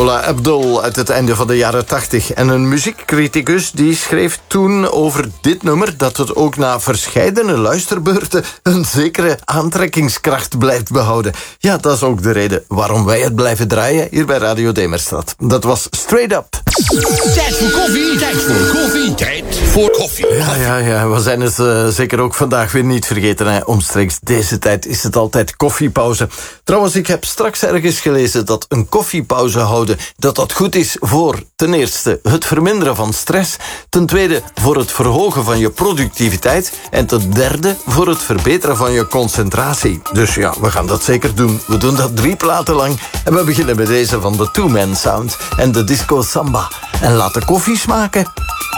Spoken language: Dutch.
Paula Abdul uit het einde van de jaren 80. En een muziekcriticus die schreef toen over dit nummer dat het ook na verscheidene luisterbeurten een zekere aantrekkingskracht blijft behouden. Ja, dat is ook de reden waarom wij het blijven draaien hier bij Radio Demerstad. Dat was Straight Up. Tijd voor koffie, tijd voor koffie, tijd voor koffie. Ja, we zijn het zeker ook vandaag weer niet vergeten. Hè. Omstreeks deze tijd is het altijd koffiepauze. Trouwens, ik heb straks ergens gelezen dat een koffiepauze houden, dat goed is voor ten eerste het verminderen van stress, ten tweede voor het verhogen van je productiviteit en ten derde voor het verbeteren van je concentratie. Dus ja, we gaan dat zeker doen. We doen dat 3 platen lang en we beginnen met deze van de Two Man Sound en de Disco Samba. En laat de koffie smaken.